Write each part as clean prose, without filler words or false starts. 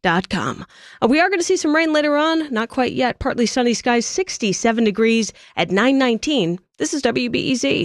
WBEZ.com. We are going to see some rain later on. Not quite yet. Partly sunny skies, 67 degrees at 9:19. This is WBEZ.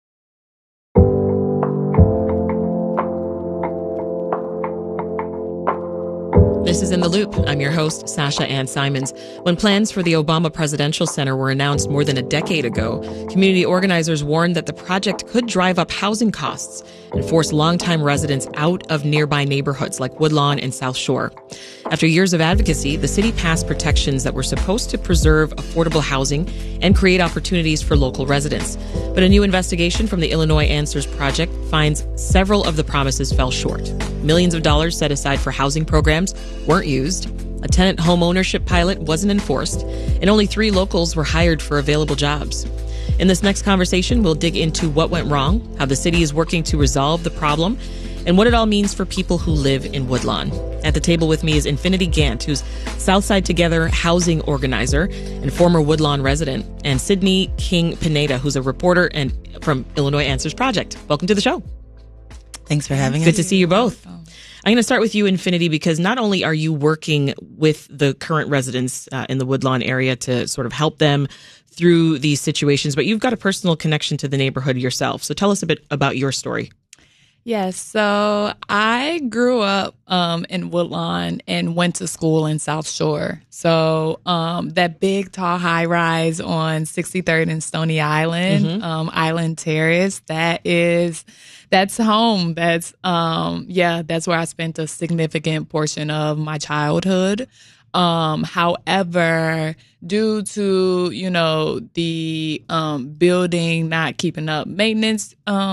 This is In the Loop. I'm your host, Sasha Ann Simons. When plans for the Obama Presidential Center were announced more than a decade ago, community organizers warned that the project could drive up housing costs and force longtime residents out of nearby neighborhoods like Woodlawn and South Shore. After years of advocacy, the city passed protections that were supposed to preserve affordable housing and create opportunities for local residents. But a new investigation from the Illinois Answers Project finds several of the promises fell short. Millions of dollars set aside for housing programs weren't used. A tenant home ownership pilot wasn't enforced, and only 3 locals were hired for available jobs. In this next conversation, we'll dig into what went wrong, how the city is working to resolve the problem, and what it all means for people who live in Woodlawn. At the table with me is Infinity Gant, who's Southside Together housing organizer and former Woodlawn resident, and Sydney King Pineda, who's a reporter and from Illinois Answers Project. Welcome to the show. Thanks for having us. Good to see you both. I'm going to start with you, Infinity, because not only are you working with the current residents in the Woodlawn area to sort of help them through these situations, but you've got a personal connection to the neighborhood yourself. So tell us a bit about your story. Yes, so I grew up in Woodlawn and went to school in South Shore. So that big, tall, high rise on 63rd and Stony Island, Island Terrace, that's home. That's where I spent a significant portion of my childhood. However, due to, the building not keeping up maintenance,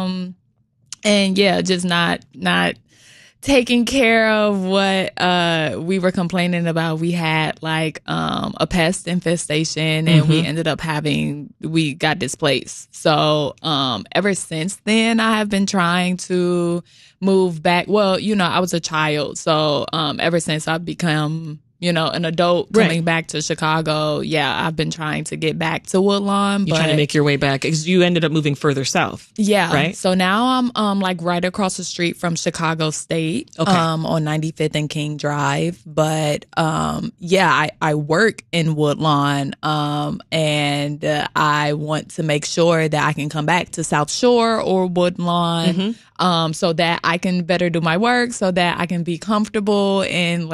just not taking care of what we were complaining about. We had a pest infestation, and we got displaced. So ever since then, I have been trying to move back. Well, I was a child, so ever since I've become an adult coming back to Chicago, I've been trying to get back to Woodlawn. You're trying to make your way back because you ended up moving further south. Yeah. Right? So now I'm right across the street from Chicago State, on 95th and King Drive. But I work in Woodlawn, and I want to make sure that I can come back to South Shore or Woodlawn, so that I can better do my work, so that I can be comfortable in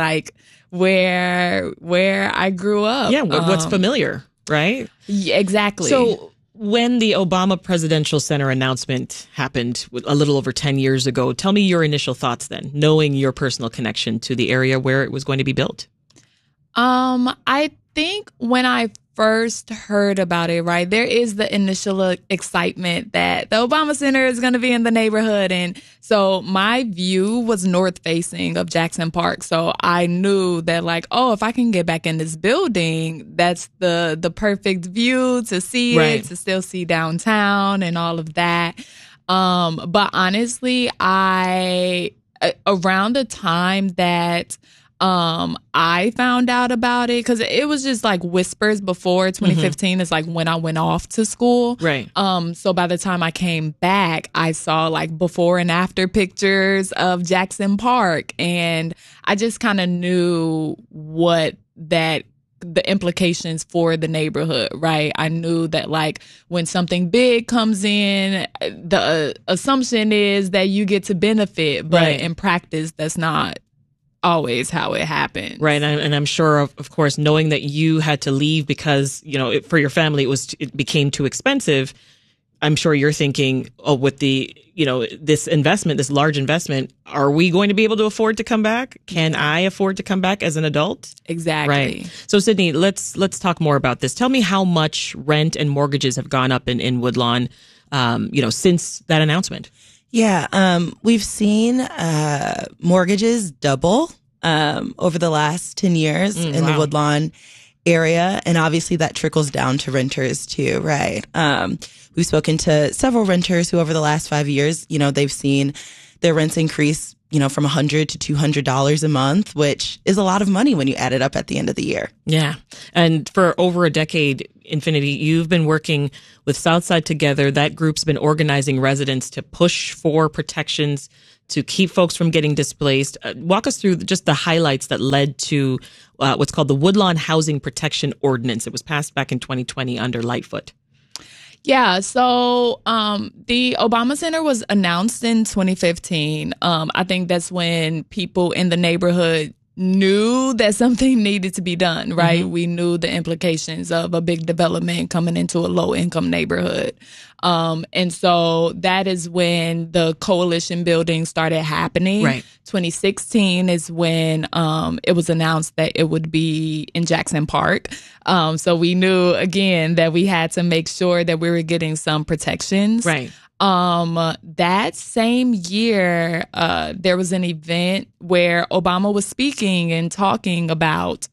where I grew up. Yeah, what's familiar, right? Yeah, exactly. So when the Obama Presidential Center announcement happened a little over 10 years ago, tell me your initial thoughts then, knowing your personal connection to the area where it was going to be built. I think when I first heard about it, there is the initial excitement that the Obama Center is going to be in the neighborhood. And so my view was north facing of Jackson Park. So I knew that if I can get back in this building, that's the perfect view to see it, to still see downtown and all of that. But honestly, around the time that I found out about it, because it was just whispers before 2015 is when I went off to school. Right. So by the time I came back, I saw before and after pictures of Jackson Park, and I just kind of knew what the implications for the neighborhood, right? I knew that when something big comes in, the assumption is that you get to benefit, but in practice, that's not always how it happened. Right. And I'm sure, of course, knowing that you had to leave because, for your family, it became too expensive. I'm sure you're thinking, with the, this investment, this large investment, are we going to be able to afford to come back? Can I afford to come back as an adult? Exactly. Right. So Sydney, let's talk more about this. Tell me how much rent and mortgages have gone up in Woodlawn, since that announcement. Yeah, we've seen mortgages double over the last 10 years in the Woodlawn area, and obviously that trickles down to renters too, right? We've spoken to several renters who over the last 5 years, they've seen their rents increase, from $100 to $200 a month, which is a lot of money when you add it up at the end of the year. Yeah. And for over a decade, Infinity, you've been working with Southside Together. That group's been organizing residents to push for protections to keep folks from getting displaced. Walk us through just the highlights that led to what's called the Woodlawn Housing Protection Ordinance. It was passed back in 2020 under Lightfoot. Yeah, so the Obama Center was announced in 2015. I think that's when people in the neighborhood knew that something needed to be done, right? We knew the implications of a big development coming into a low-income neighborhood. And so that is when the coalition building started happening. Right. 2016 is when it was announced that it would be in Jackson Park. So we knew, again, that we had to make sure that we were getting some protections. Right. That same year, there was an event where Obama was speaking and talking about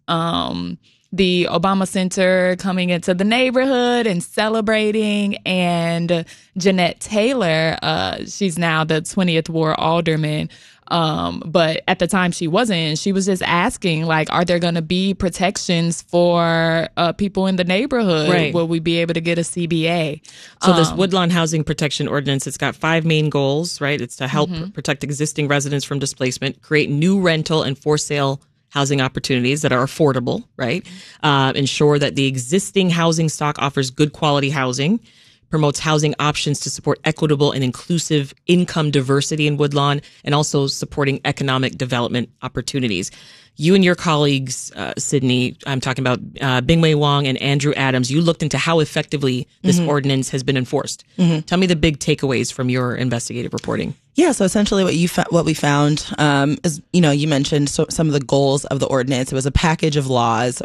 the Obama Center coming into the neighborhood and celebrating. And Jeanette Taylor, she's now the 20th Ward Alderman. But at the time she wasn't. She was just asking, like, are there going to be protections for people in the neighborhood? Right. Will we be able to get a CBA? So this Woodlawn Housing Protection Ordinance, it's got 5 main goals, right? It's to help protect existing residents from displacement, create new rental and for sale housing opportunities that are affordable, right? Ensure that the existing housing stock offers good quality housing, promotes housing options to support equitable and inclusive income diversity in Woodlawn, and also supporting economic development opportunities. You and your colleagues, Sydney, I'm talking about Bingwei Wong and Andrew Adams, you looked into how effectively this ordinance has been enforced. Tell me the big takeaways from your investigative reporting. Yeah, so essentially what we found is, you mentioned some of the goals of the ordinance. It was a package of laws,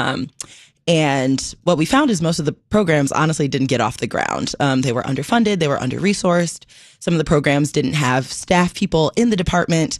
and what we found is most of the programs honestly didn't get off the ground. They were underfunded, they were under-resourced. Some of the programs didn't have staff people in the department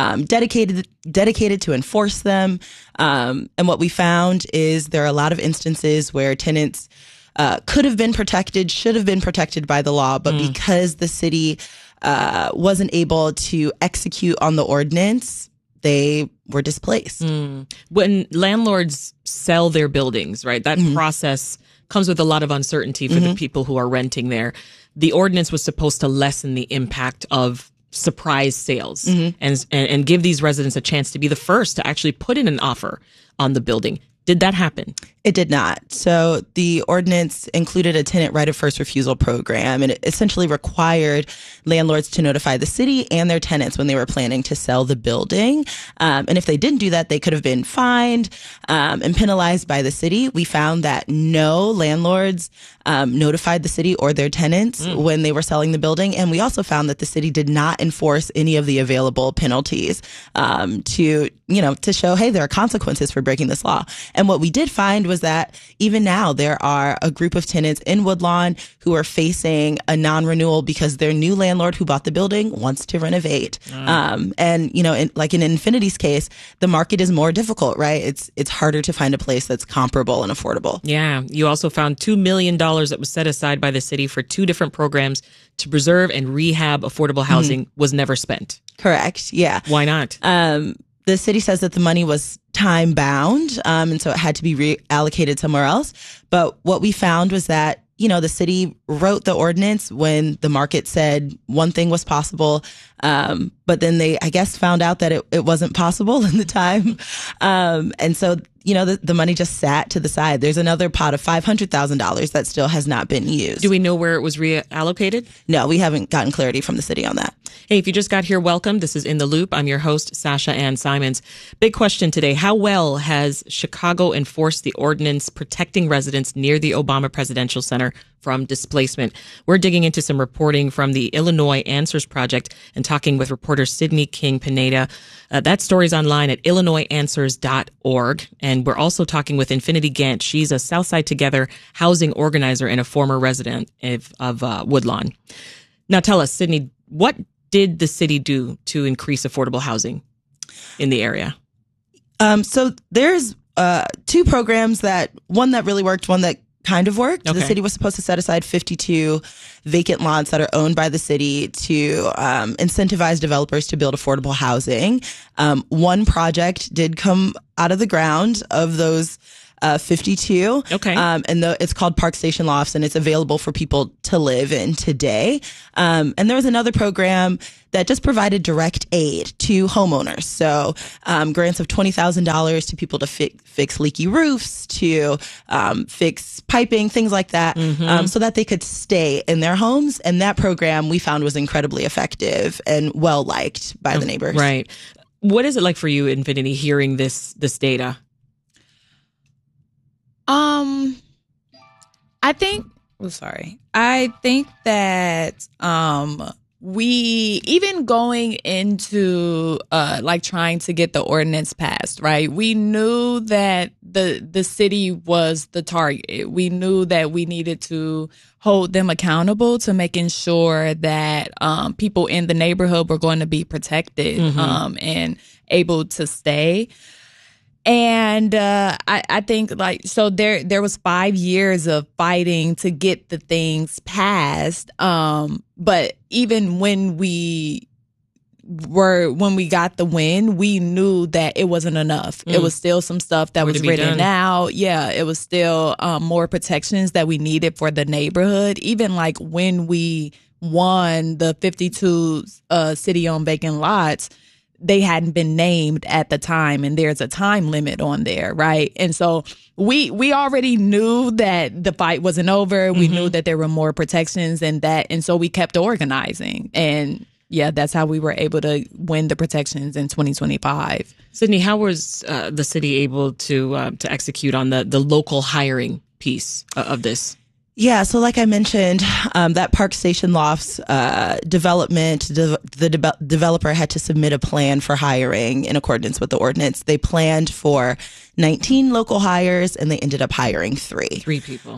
dedicated to enforce them. And what we found is there are a lot of instances where tenants could have been protected, should have been protected by the law, but because the city wasn't able to execute on the ordinance, they were displaced. When landlords sell their buildings, right, that process comes with a lot of uncertainty for the people who are renting there. The ordinance was supposed to lessen the impact of surprise sales and give these residents a chance to be the first to actually put in an offer on the building. Did that happen? It did not. So the ordinance included a tenant right of first refusal program, and it essentially required landlords to notify the city and their tenants when they were planning to sell the building. And if they didn't do that, they could have been fined and penalized by the city. We found that no landlords notified the city or their tenants when they were selling the building. And we also found that the city did not enforce any of the available penalties to show, hey, there are consequences for breaking this law. And what we did find was that even now there are a group of tenants in Woodlawn who are facing a non-renewal because their new landlord who bought the building wants to renovate. And, like in Infinity's case, the market is more difficult, right? It's harder to find a place that's comparable and affordable. Yeah. You also found $2 million that was set aside by the city for 2 different programs to preserve and rehab affordable housing was never spent. Correct. Yeah. Why not? The city says that the money was time bound, and so it had to be reallocated somewhere else. But what we found was that, the city wrote the ordinance when the market said one thing was possible, but then they, I guess, found out that it wasn't possible in the time. And so, the money just sat to the side. There's another pot of $500,000 that still has not been used. Do we know where it was reallocated? No, we haven't gotten clarity from the city on that. Hey, if you just got here, welcome. This is In the Loop. I'm your host, Sasha Ann Simons. Big question today. How well has Chicago enforced the ordinance protecting residents near the Obama Presidential Center from displacement? We're digging into some reporting from the Illinois Answers Project and talking with reporter Sydney King-Pineda. That story's online at illinoisanswers.org. And we're also talking with Infinity Gant. She's a Southside Together housing organizer and a former resident of Woodlawn. Now tell us, Sydney, what did the city do to increase affordable housing in the area? So there's 2 programs, one that really worked, one that kind of worked. Okay. The city was supposed to set aside 52 vacant lots that are owned by the city to incentivize developers to build affordable housing. One project did come out of the ground of those 52. Okay. And it's called Park Station Lofts, and it's available for people to live in today. And there was another program that just provided direct aid to homeowners. So grants of $20,000 to people to fix leaky roofs, to fix piping, things like that, so that they could stay in their homes. And that program we found was incredibly effective and well liked by the neighbors. Right. What is it like for you, Infinity, hearing this data? I think that we, even going into like trying to get the ordinance passed, right? We knew that the city was the target. We knew that we needed to hold them accountable to making sure that people in the neighborhood were going to be protected and able to stay. And I think so there was 5 years of fighting to get the things passed. But even when we got the win, we knew that it wasn't enough. It was still some stuff that was written out. Yeah, it was still more protections that we needed for the neighborhood. Even like when we won the 52 city-owned vacant lots, they hadn't been named at the time, and there's a time limit on there, right? And so we already knew that the fight wasn't over. We knew that there were more protections and so we kept organizing. And yeah, that's how we were able to win the protections in 2025. Sydney, how was the city able to execute on the local hiring piece of this? Yeah, so like I mentioned, that Park Station Lofts development, the developer had to submit a plan for hiring in accordance with the ordinance. They planned for 19 local hires, and they ended up hiring 3. 3 people.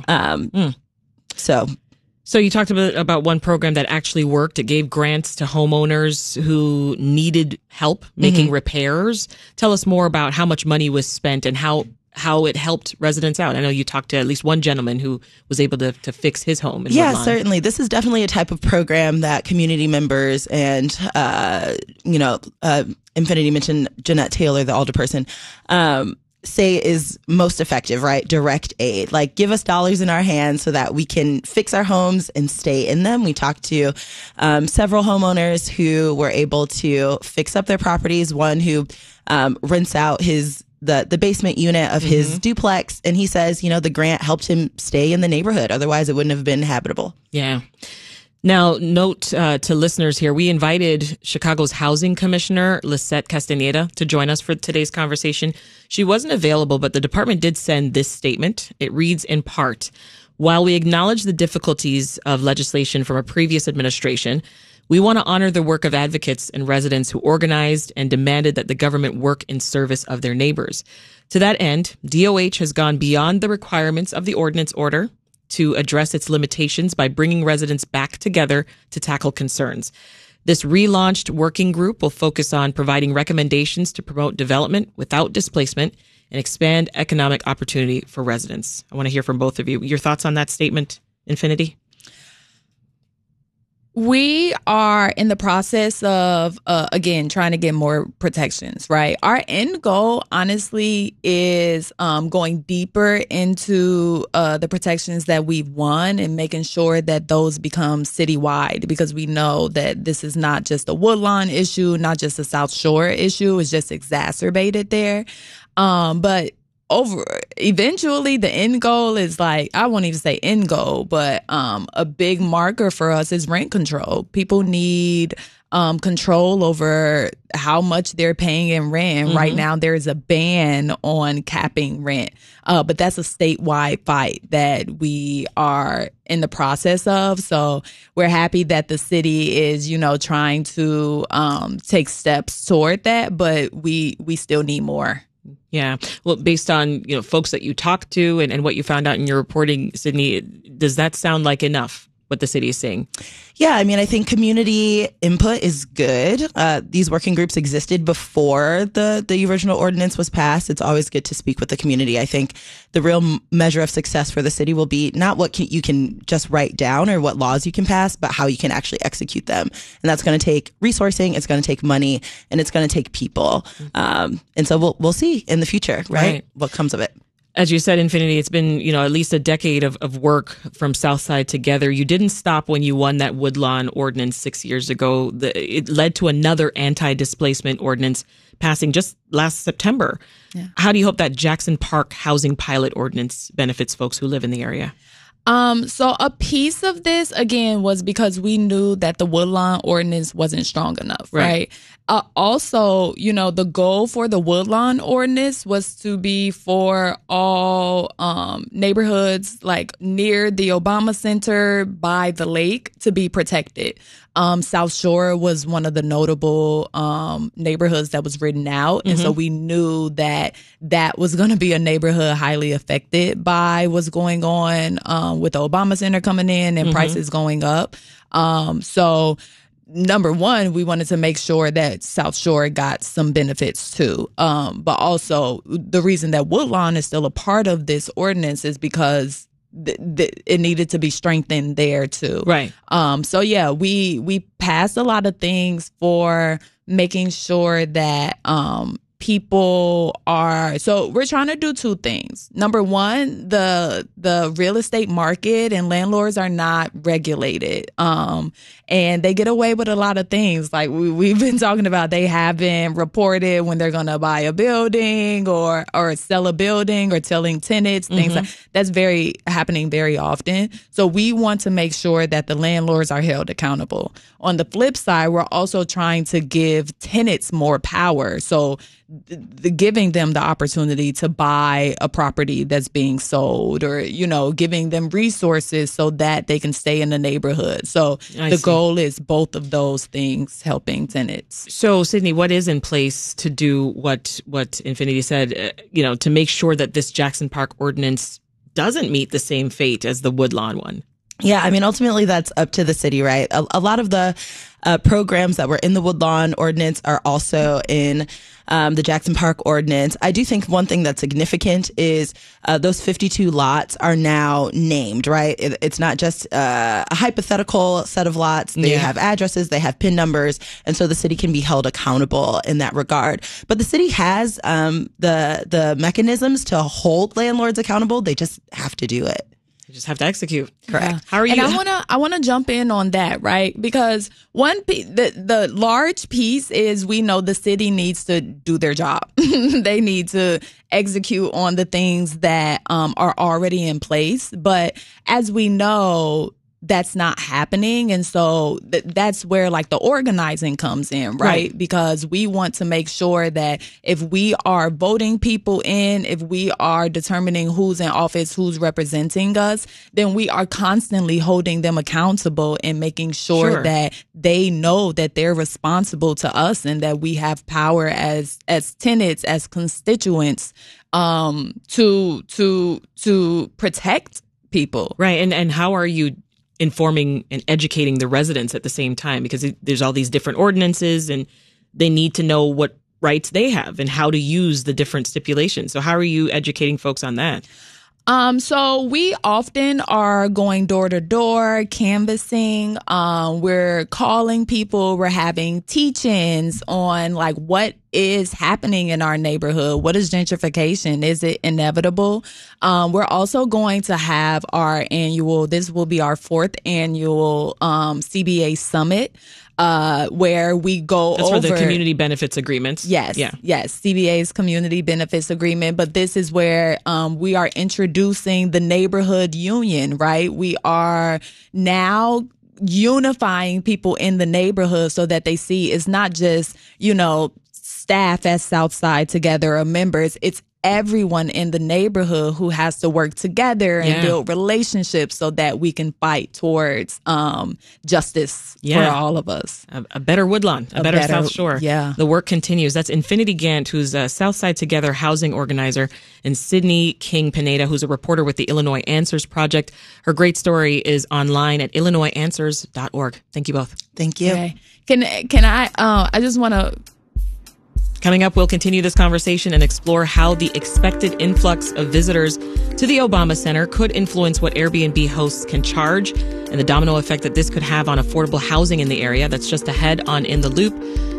So you talked about one program that actually worked. It gave grants to homeowners who needed help making repairs. Tell us more about how much money was spent and how it helped residents out. I know you talked to at least one gentleman who was able to fix his home in Woodlawn. Certainly. This is definitely a type of program that community members and, Infinity mentioned Jeanette Taylor, the alderperson, say is most effective, right? Direct aid. Like, give us dollars in our hands so that we can fix our homes and stay in them. We talked to several homeowners who were able to fix up their properties. One who rents out the basement unit of his duplex. And he says, the grant helped him stay in the neighborhood. Otherwise, it wouldn't have been habitable. Yeah. Now, note to listeners here, we invited Chicago's housing commissioner, Lisette Castaneda, to join us for today's conversation. She wasn't available, but the department did send this statement. It reads in part, while we acknowledge the difficulties of legislation from a previous administration, we want to honor the work of advocates and residents who organized and demanded that the government work in service of their neighbors. To that end, DOH has gone beyond the requirements of the ordinance order to address its limitations by bringing residents back together to tackle concerns. This relaunched working group will focus on providing recommendations to promote development without displacement and expand economic opportunity for residents. I want to hear from both of you. Your thoughts on that statement, Infinity? We are in the process of, again, trying to get more protections, right? Our end goal, honestly, is going deeper into the protections that we've won and making sure that those become citywide, because we know that this is not just a Woodlawn issue, not just a South Shore issue. It's just exacerbated there. But eventually the end goal is like, I won't even say end goal, but a big marker for us is rent control. People need control over how much they're paying in rent. Right now there is a ban on capping rent, but that's a statewide fight that we are in the process of. So we're happy that the city is, trying to take steps toward that, but we still need more. Yeah. Well, based on, folks that you talked to and what you found out in your reporting, Sydney, does that sound like enough, what the city is saying? Yeah, I think community input is good. These working groups existed before the original ordinance was passed. It's always good to speak with the community. I think the real measure of success for the city will be not what you can just write down or what laws you can pass, but how you can actually execute them. And that's going to take resourcing, it's going to take money, and it's going to take people. And so we'll see in the future, right? What comes of it. As you said, Infinity, it's been, at least a decade of work from Southside Together. You didn't stop when you won that Woodlawn ordinance 6 years ago. It led to another anti-displacement ordinance passing just last September. Yeah. How do you hope that Jackson Park housing pilot ordinance benefits folks who live in the area? So a piece of this, again, was because we knew that the Woodlawn ordinance wasn't strong enough, right? Also, the goal for the Woodlawn ordinance was to be for all neighborhoods like near the Obama Center by the lake to be protected. South Shore was one of the notable neighborhoods that was written out. And so we knew that was going to be a neighborhood highly affected by what's going on with the Obama Center coming in and prices going up. So number one, we wanted to make sure that South Shore got some benefits too. But also the reason that Woodlawn is still a part of this ordinance is because it needed to be strengthened there too. Right. So yeah, we passed a lot of things for making sure that people are, so we're trying to do two things. Number one, the real estate market and landlords are not regulated. And they get away with a lot of things. Like we've been talking about, they haven't reported when they're going to buy a building or sell a building or telling tenants, things like that's happening very often. So we want to make sure that the landlords are held accountable. On the flip side, we're also trying to give tenants more power. So giving them the opportunity to buy a property that's being sold or, giving them resources so that they can stay in the neighborhood. So the goal is both of those things helping tenants. So, Sydney, what is in place to do what Infinity said, to make sure that this Jackson Park ordinance doesn't meet the same fate as the Woodlawn one? Yeah, I mean, ultimately, that's up to the city, right? A lot of the programs that were in the Woodlawn ordinance are also in the Jackson Park ordinance. I do think one thing that's significant is those 52 lots are now named, right? It's not just a hypothetical set of lots. They have addresses, they have PIN numbers, and so the city can be held accountable in that regard. But the city has the mechanisms to hold landlords accountable. They just have to do it. You just have to execute. Correct. Yeah. How are you? And I wanna jump in on that, right? Because the large piece is we know the city needs to do their job. They need to execute on the things that are already in place. But as we know, that's not happening. And so that's where like the organizing comes in, right? Because we want to make sure that if we are voting people in, if we are determining who's in office, who's representing us, then we are constantly holding them accountable and making sure that they know that they're responsible to us and that we have power as tenants, as constituents, to protect people. Right. And how are you informing and educating the residents at the same time? Because there's all these different ordinances and they need to know what rights they have and how to use the different stipulations. So how are you educating folks on that? So we often are going door to door, canvassing. We're calling people. We're having teach-ins on like what is happening in our neighborhood. What is gentrification? Is it inevitable? We're also going to have this will be our 4th annual CBA Summit. Where we go That's over for the community benefits agreements. Yes. CBA's community benefits agreement. But this is where we are introducing the neighborhood union, right? We are now unifying people in the neighborhood so that they see it's not just, staff at Southside Together or members. It's everyone in the neighborhood who has to work together and build relationships so that we can fight towards justice for all of us. A better Woodlawn, a better South Shore. Yeah. The work continues. That's Infinity Gant, who's a Southside Together housing organizer, and Sydney King-Pineda, who's a reporter with the Illinois Answers Project. Her great story is online at illinoisanswers.org. Thank you both. Thank you. Okay. Can I just want to... Coming up, we'll continue this conversation and explore how the expected influx of visitors to the Obama Center could influence what Airbnb hosts can charge and the domino effect that this could have on affordable housing in the area. That's just ahead on In the Loop.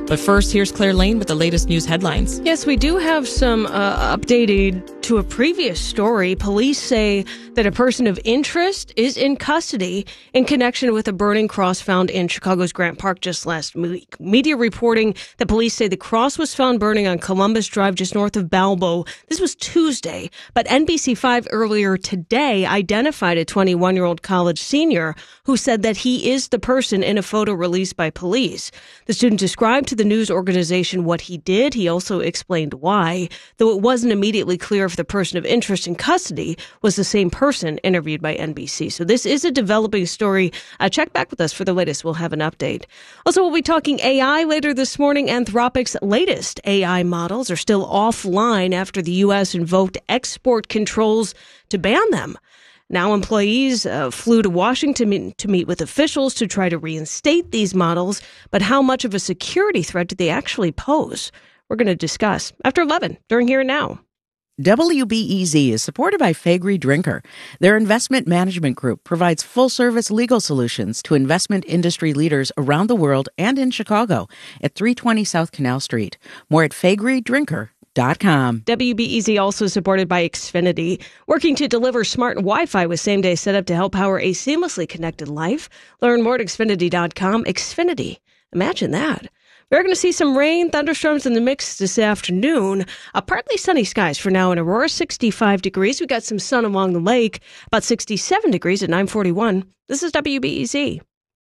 But first, here's Claire Lane with the latest news headlines. Yes, we do have some updated to a previous story. Police say that a person of interest is in custody in connection with a burning cross found in Chicago's Grant Park just last week. Media reporting that police say the cross was found burning on Columbus Drive just north of Balbo. This was Tuesday, but NBC5 earlier today identified a 21-year-old college senior who said that he is the person in a photo released by police. The student described to the news organization what he did. He also explained why, though it wasn't immediately clear if the person of interest in custody was the same person interviewed by NBC. So this is a developing story. Check back with us for the latest. We'll have an update. Also, we'll be talking AI later this morning. Anthropic's latest AI models are still offline after the U.S. invoked export controls to ban them. Now employees flew to Washington to meet with officials to try to reinstate these models. But how much of a security threat do they actually pose? We're going to discuss after 11 during Here and Now. WBEZ is supported by Faegre Drinker. Their investment management group provides full-service legal solutions to investment industry leaders around the world and in Chicago at 320 South Canal Street. More at FaegreDrinker.com. WBEZ also supported by Xfinity, working to deliver smart Wi-Fi with same-day setup to help power a seamlessly connected life. Learn more at Xfinity.com. Xfinity. Imagine that. We're going to see some rain, thunderstorms in the mix this afternoon. Partly sunny skies for now in Aurora, 65 degrees. We got some sun along the lake, about 67 degrees at 9:41. This is WBEZ.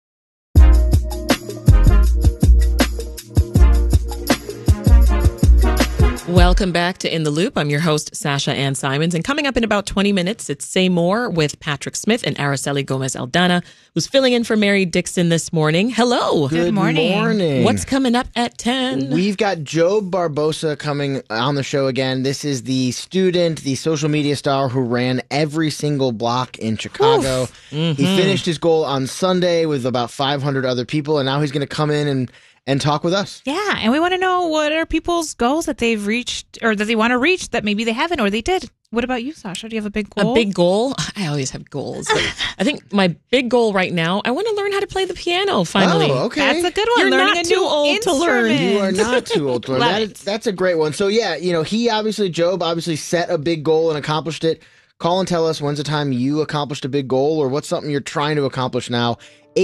Welcome back to In the Loop. I'm your host, Sasha Ann Simons. And coming up in about 20 minutes, it's Say More with Patrick Smith and Araceli Gomez-Aldana, who's filling in for Mary Dixon this morning. Hello. Good morning. What's coming up at 10? We've got Job Barbosa coming on the show again. This is the student, the social media star who ran every single block in Chicago. Mm-hmm. He finished his goal on Sunday with about 500 other people, and now he's going to come in and talk with us. Yeah, and we want to know what are people's goals that they've reached or that they want to reach that maybe they haven't or they did. What about you, Sasha? Do you have a big goal? A big goal? I always have goals. I think my big goal right now, I want to learn how to play the piano finally. Oh, okay. That's a good one. You're Learning not a too new old to learn. You are not too old to learn. Love That's a great one. So yeah, Job obviously set a big goal and accomplished it. Call and tell us when's the time you accomplished a big goal or what's something you're trying to accomplish now.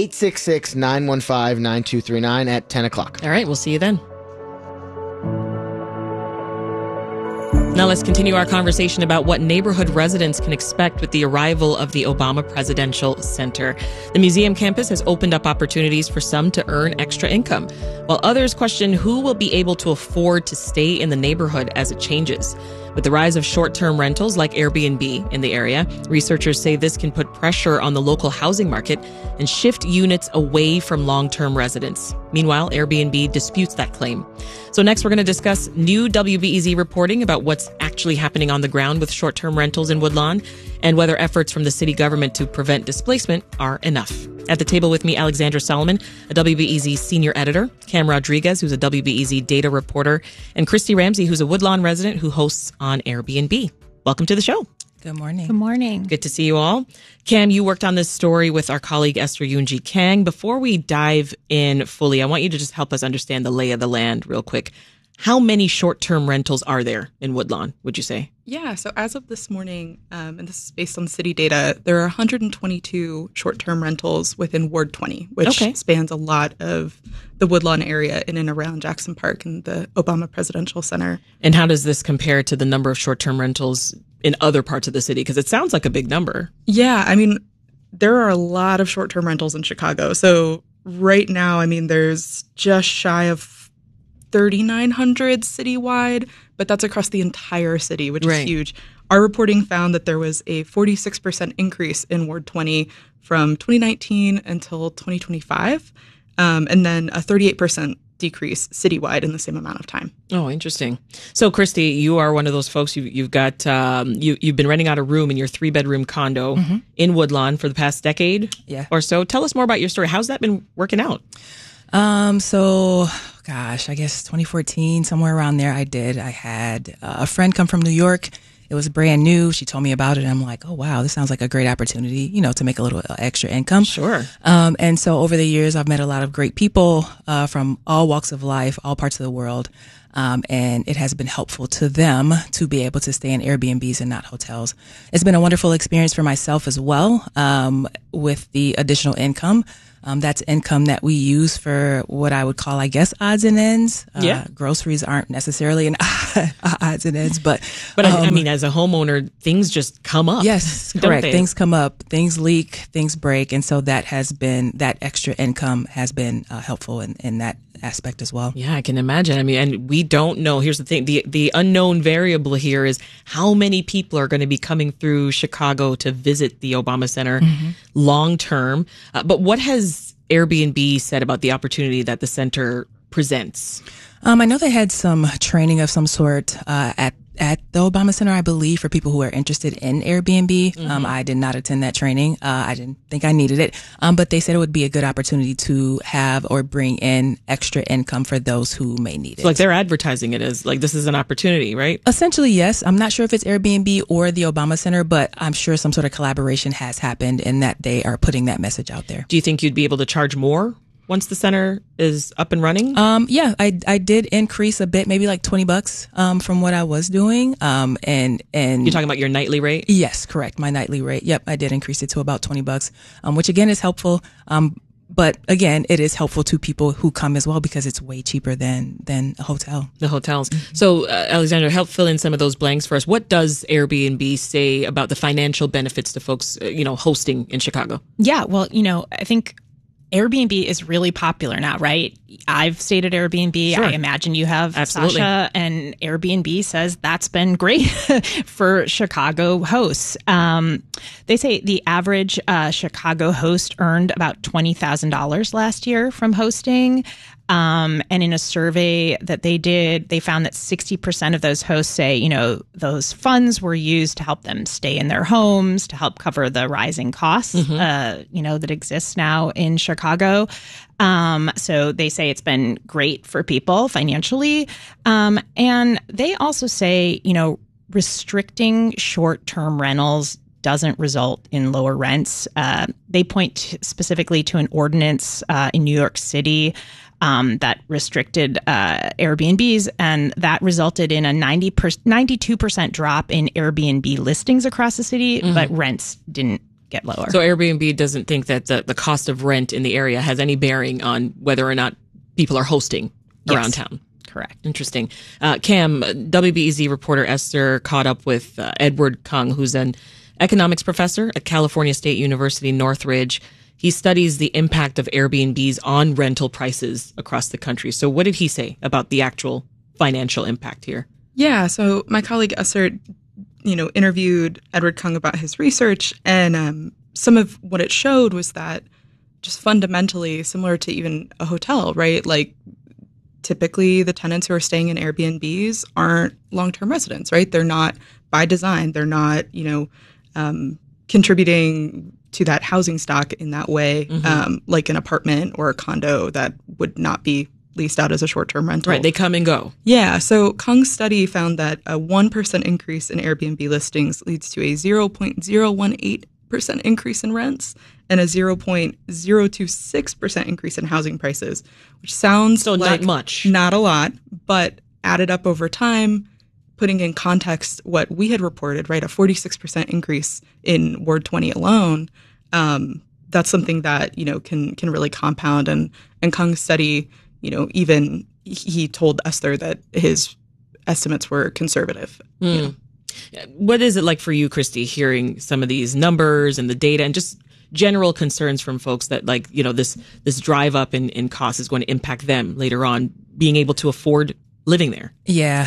866-915-9239 at 10 o'clock. All right, we'll see you then. Now let's continue our conversation about what neighborhood residents can expect with the arrival of the Obama Presidential Center. The museum campus has opened up opportunities for some to earn extra income, while others question who will be able to afford to stay in the neighborhood as it changes. With the rise of short-term rentals like Airbnb in the area, researchers say this can put pressure on the local housing market and shift units away from long-term residents. Meanwhile, Airbnb disputes that claim. So next, we're going to discuss new WBEZ reporting about what's actually happening on the ground with short-term rentals in Woodlawn and whether efforts from the city government to prevent displacement are enough. At the table with me, Alexandra Solomon, a WBEZ senior editor, Cam Rodriguez, who's a WBEZ data reporter, and Christy Ramsey, who's a Woodlawn resident who hosts on Airbnb. Welcome to the show. Good morning. Good morning. Good to see you all. Cam, you worked on this story with our colleague Esther Yoonji Kang. Before we dive in fully, I want you to just help us understand the lay of the land real quick. How many short-term rentals are there in Woodlawn, would you say? Yeah, so as of this morning, and this is based on city data, there are 122 short-term rentals within Ward 20, which spans a lot of the Woodlawn area in and around Jackson Park and the Obama Presidential Center. And how does this compare to the number of short-term rentals in other parts of the city? Because it sounds like a big number. Yeah, I mean, there are a lot of short-term rentals in Chicago. So right now, I mean, there's just shy of 3,900 citywide, but that's across the entire city, which is huge. Our reporting found that there was a 46% increase in Ward 20 from 2019 until 2025, and then a 38% decrease citywide in the same amount of time. Oh, interesting. So, Christy, you are one of those folks. You've got you've been renting out a room in your 3-bedroom condo in Woodlawn for the past decade or so. Tell us more about your story. How's that been working out? I guess 2014, somewhere around there, I had a friend come from New York It was brand new. She told me about it. And I'm like, oh, wow, this sounds like a great opportunity, to make a little extra income. Sure. And so over the years, I've met a lot of great people from all walks of life, all parts of the world. And it has been helpful to them to be able to stay in Airbnbs and not hotels. It's been a wonderful experience for myself as well, with the additional income. That's income that we use for what I would call, I guess, odds and ends. Groceries aren't necessarily an odds and ends, but I mean, as a homeowner, things just come up. Yes, correct. Things come up, things leak, things break. And so that extra income has been helpful in that aspect as well. Yeah, I can imagine. I mean, and we don't know. Here's the thing. The unknown variable here is how many people are going to be coming through Chicago to visit the Obama Center long term. But what has Airbnb said about the opportunity that the center presents? I know they had some training of some sort at the Obama Center, I believe, for people who are interested in Airbnb. I did not attend that training. I didn't think I needed it. But they said it would be a good opportunity to have or bring in extra income for those who may need it. So like they're advertising it as like this is an opportunity, right? Essentially, yes. I'm not sure if it's Airbnb or the Obama Center, but I'm sure some sort of collaboration has happened and that they are putting that message out there. Do you think you'd be able to charge more once the center is up and running? Yeah, I did increase a bit, maybe like $20 from what I was doing. And you're talking about your nightly rate? Yes, correct. My nightly rate. Yep, I did increase it to about $20, which again is helpful. But again, it is helpful to people who come as well because it's way cheaper than a hotel. The hotels. So, Alexandra, help fill in some of those blanks for us. What does Airbnb say about the financial benefits to folks, hosting in Chicago? Yeah, well, I think Airbnb is really popular now, right? I've stayed at Airbnb. Sure. I imagine you have, Absolutely. Sasha, and Airbnb says that's been great for Chicago hosts. They say the average Chicago host earned about $20,000 last year from hosting. And in a survey that they did, they found that 60% of those hosts say, those funds were used to help them stay in their homes, to help cover the rising costs, that exists now in Chicago. So they say it's been great for people financially. And they also say, restricting short-term rentals doesn't result in lower rents. They point specifically to an ordinance in New York City that restricted Airbnbs, and that resulted in a 92% drop in Airbnb listings across the city, but rents didn't get lower. So Airbnb doesn't think that the cost of rent in the area has any bearing on whether or not people are hosting around town. Correct. Interesting. Cam, WBEZ reporter Esther caught up with Edward Kung, who's an economics professor at California State University, Northridge. He studies the impact of Airbnbs on rental prices across the country. So what did he say about the actual financial impact here? Yeah, so my colleague Esther, interviewed Edward Kung about his research, and some of what it showed was that just fundamentally similar to even a hotel, right? Like typically the tenants who are staying in Airbnbs aren't long-term residents, right? They're not by design. They're not, contributing to that housing stock in that way, like an apartment or a condo that would not be leased out as a short-term rental. Right, they come and go. Yeah, so Kung's study found that a 1% increase in Airbnb listings leads to a 0.018% increase in rents and a 0.026% increase in housing prices, which sounds so like not much. Not a lot, but added up over time, putting in context what we had reported, right, a 46% increase in Ward 20 alone, that's something that, can really compound. And Kung's study, even he told Esther that his estimates were conservative. What is it like for you, Christy, hearing some of these numbers and the data and just general concerns from folks that this drive up in costs is going to impact them later on being able to afford living there? Yeah.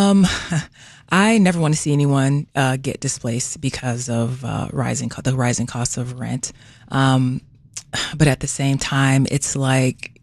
I never want to see anyone get displaced because of the rising costs of rent. But at the same time, it's like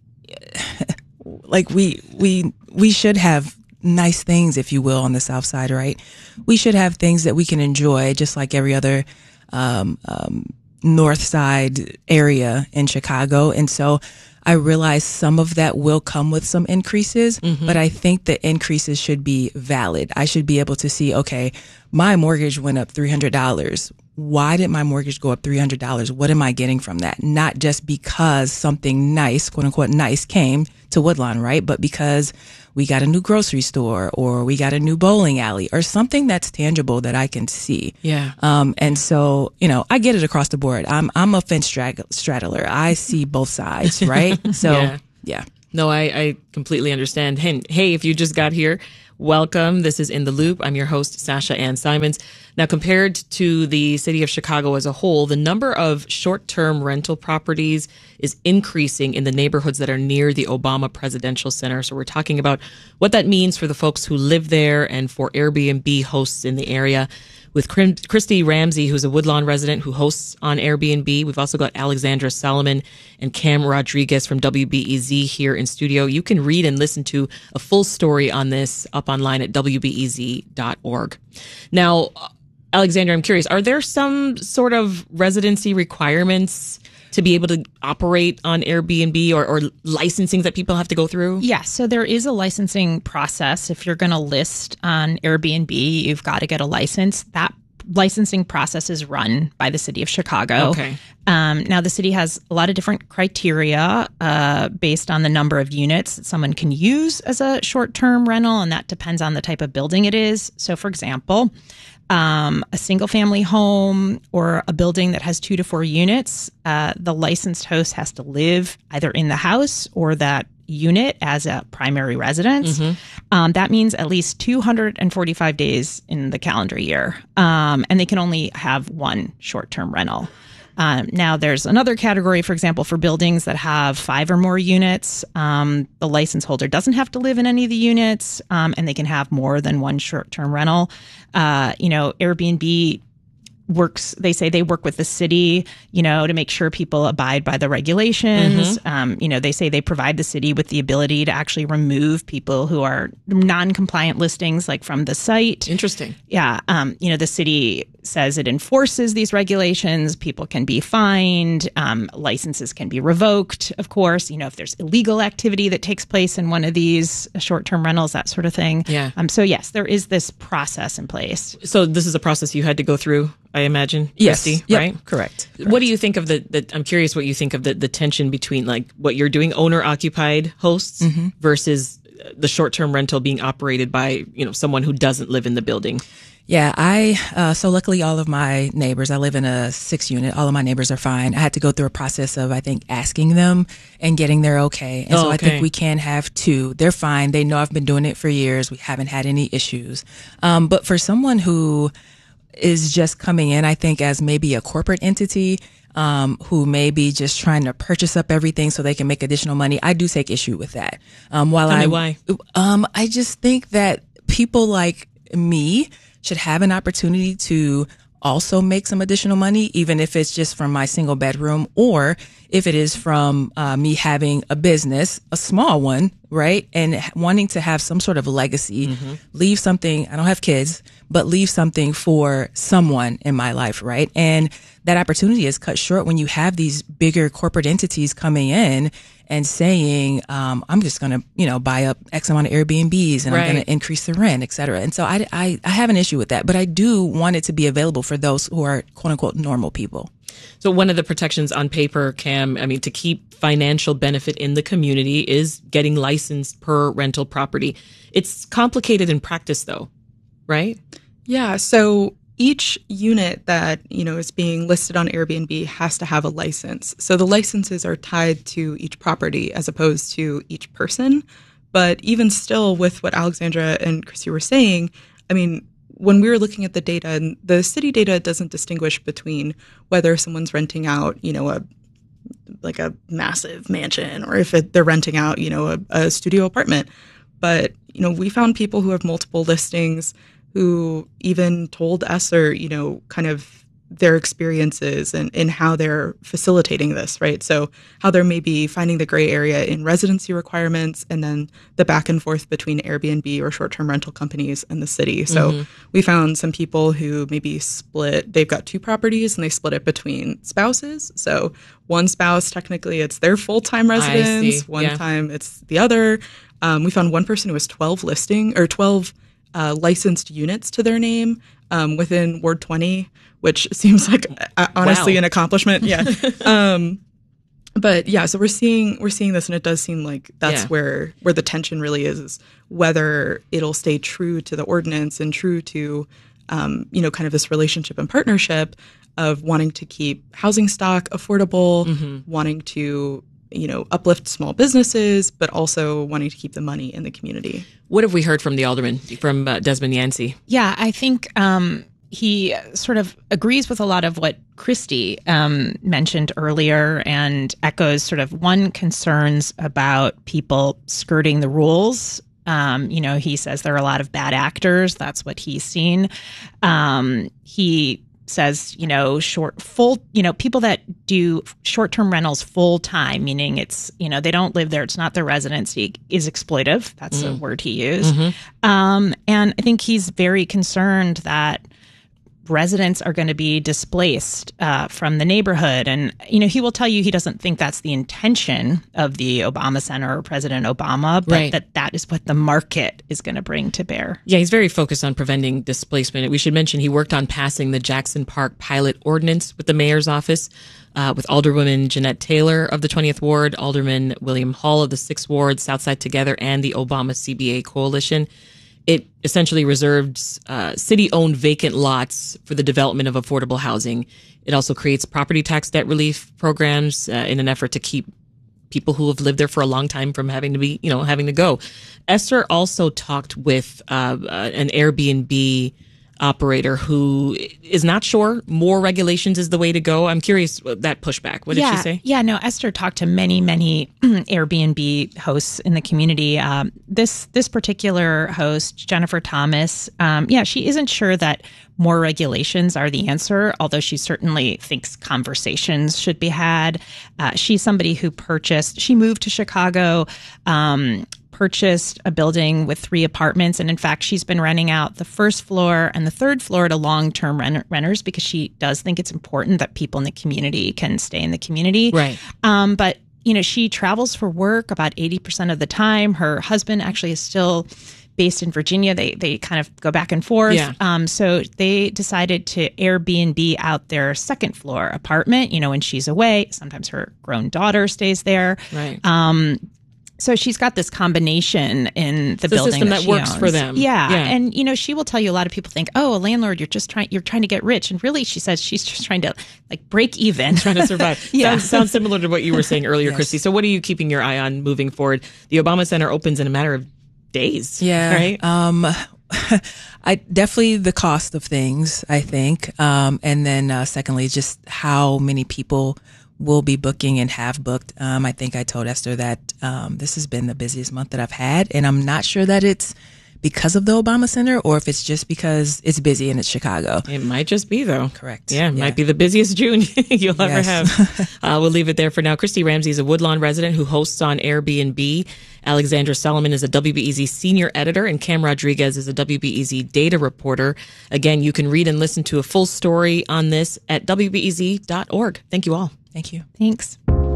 we should have nice things, if you will, on the South Side, right? We should have things that we can enjoy, just like every other North Side area in Chicago. And so I realize some of that will come with some increases, but I think the increases should be valid. I should be able to see, okay, my mortgage went up $300. Why did my mortgage go up $300? What am I getting from that? Not just because something nice, quote unquote nice, came to Woodlawn, right? But because we got a new grocery store or we got a new bowling alley or something that's tangible that I can see. Yeah. And so, I get it across the board. I'm a fence straddler. I see both sides, right? So, yeah. No, I completely understand. Hey, if you just got here, welcome. This is In the Loop. I'm your host, Sasha Ann Simons. Now, compared to the city of Chicago as a whole, the number of short-term rental properties is increasing in the neighborhoods that are near the Obama Presidential Center. So we're talking about what that means for the folks who live there and for Airbnb hosts in the area. With Christy Ramsey, who's a Woodlawn resident who hosts on Airbnb. We've also got Alexandra Solomon and Cam Rodriguez from WBEZ here in studio. You can read and listen to a full story on this up online at WBEZ.org. Now, Alexandra, I'm curious, are there some sort of residency requirements to be able to operate on Airbnb or licensing that people have to go through? Yes. So there is a licensing process. If you're going to list on Airbnb, you've got to get a license. That licensing process is run by the city of Chicago. Okay. Now, the city has a lot of different criteria based on the number of units that someone can use as a short-term rental, and that depends on the type of building it is. So, for example, a single-family home or a building that has 2 to 4 units, the licensed host has to live either in the house or that unit as a primary residence. That means at least 245 days in the calendar year, and they can only have one short-term rental. Now, there's another category, for example, for buildings that have 5 or more units. The license holder doesn't have to live in any of the units, and they can have more than one short-term rental. Airbnb works, they say they work with the city, to make sure people abide by the regulations. They say they provide the city with the ability to actually remove people who are non-compliant listings, like from the site. Interesting. Yeah. The city says it enforces these regulations. People can be fined. Licenses can be revoked, of course, if there's illegal activity that takes place in one of these short-term rentals, that sort of thing. Yeah. So yes, there is this process in place. So this is a process you had to go through, I imagine, yes. Christy, Yep. right? Correct. What do you think of I'm curious what you think of the tension between like what you're doing, owner-occupied hosts versus the short-term rental being operated by, someone who doesn't live in the building? Yeah, so luckily all of my neighbors, I live in a 6-unit, all of my neighbors are fine. I had to go through a process of, I think, asking them and getting their okay. And I think we can have 2. They're fine. They know I've been doing it for years. We haven't had any issues. But for someone who is just coming in, I think, as maybe a corporate entity, who may be just trying to purchase up everything so they can make additional money, I do take issue with that. Tell me why. I just think that people like me should have an opportunity to also make some additional money, even if it's just from my single bedroom or if it is from me having a business, a small one, right? And wanting to have some sort of legacy, leave something. I don't have kids, but leave something for someone in my life, right? And that opportunity is cut short when you have these bigger corporate entities coming in and saying, I'm just going to, buy up X amount of Airbnbs and I'm going to increase the rent, et cetera. And so I have an issue with that, but I do want it to be available for those who are quote unquote normal people. So one of the protections on paper, Cam, to keep financial benefit in the community is getting licensed per rental property. It's complicated in practice though, right? Yeah. So each unit that, is being listed on Airbnb has to have a license. So the licenses are tied to each property as opposed to each person. But even still, with what Alexandra and Christy were saying, when we were looking at the data, and the city data doesn't distinguish between whether someone's renting out, a massive mansion or if they're renting out, a studio apartment. But, we found people who have multiple listings who even told us or, kind of their experiences and in how they're facilitating this, right? So how they're maybe finding the gray area in residency requirements and then the back and forth between Airbnb or short-term rental companies and the city. So we found some people who maybe they've got 2 properties and they split it between spouses. So one spouse, technically it's their full-time residence, time it's the other. We found one person who has 12 licensed units to their name within Ward 20, which seems like honestly an accomplishment. Yeah. But yeah, so we're seeing this, and it does seem like that's where the tension really is whether it'll stay true to the ordinance and true to kind of this relationship and partnership of wanting to keep housing stock affordable, wanting to uplift small businesses, but also wanting to keep the money in the community. What have we heard from the alderman, from Desmond Yancey? Yeah, I think he sort of agrees with a lot of what Christy mentioned earlier and echoes sort of concerns about people skirting the rules. He says there are a lot of bad actors. That's what he's seen. He says, people that do short-term rentals full-time, meaning it's, they don't live there, it's not their residency, is exploitive. That's a word he used. And I think he's very concerned that residents are going to be displaced from the neighborhood. And, he will tell you he doesn't think that's the intention of the Obama Center or President Obama, but that is what the market is going to bring to bear. Yeah, he's very focused on preventing displacement. We should mention he worked on passing the Jackson Park pilot ordinance with the mayor's office, with Alderwoman Jeanette Taylor of the 20th Ward, Alderman William Hall of the 6th Ward, Southside Together, and the Obama CBA Coalition. It essentially reserves city-owned vacant lots for the development of affordable housing. It also creates property tax debt relief programs in an effort to keep people who have lived there for a long time from having to go. Esther also talked with an Airbnb operator who is not sure more regulations is the way to go. I'm curious that pushback. What did she say? Yeah, no, Esther talked to many Airbnb hosts in the community. This particular host, Jennifer Thomas, she isn't sure that more regulations are the answer, although she certainly thinks conversations should be had. She's somebody who she moved to Chicago, purchased a building with 3 apartments. And in fact, she's been renting out the first floor and the third floor to long-term renters because she does think it's important that people in the community can stay in the community. Right. But, she travels for work about 80% of the time. Her husband actually is still based in Virginia. They kind of go back and forth. Yeah. So they decided to Airbnb out their second floor apartment, when she's away. Sometimes her grown daughter stays there. Right. So she's got this combination in the building system that works for them. Yeah. And, she will tell you a lot of people think, oh, a landlord, you're trying to get rich. And really, she says she's just trying to break even. Trying to survive. Sounds similar to what you were saying earlier, Yes. Christy. So what are you keeping your eye on moving forward? The Obama Center opens in a matter of days. Yeah. Right? I definitely the cost of things, I think. And then secondly, just how many people will be booking and have booked. I think I told Esther that this has been the busiest month that I've had, and I'm not sure that it's because of the Obama Center or if it's just because it's busy and it's Chicago. It might just be, though. Correct. Yeah, it might be the busiest June you'll ever have. We'll leave it there for now. Christy Ramsey is a Woodlawn resident who hosts on Airbnb. Alexandra Solomon is a WBEZ senior editor, and Cam Rodriguez is a WBEZ data reporter. Again, you can read and listen to a full story on this at WBEZ.org. Thank you all. Thank you. Thanks.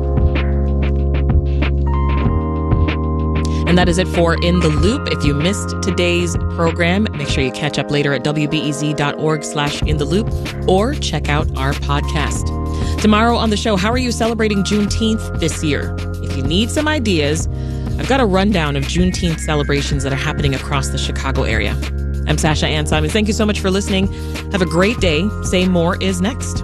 And that is it for In the Loop. If you missed today's program, make sure you catch up later at WBEZ.org/InTheLoop or check out our podcast. Tomorrow on the show, how are you celebrating Juneteenth this year? If you need some ideas, I've got a rundown of Juneteenth celebrations that are happening across the Chicago area. I'm Sasha Ann Simons. Thank you so much for listening. Have a great day. Say More is next.